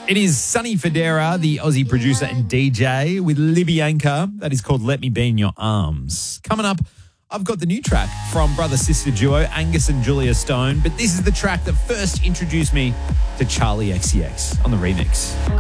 It is Sonny Fodera, the Aussie producer and DJ, with Libyanka. That is called Let Me Be in Your Arms. Coming up, I've got the new track from brother-sister duo Angus and Julia Stone, but this is the track that first introduced me to Charlie XCX on the remix.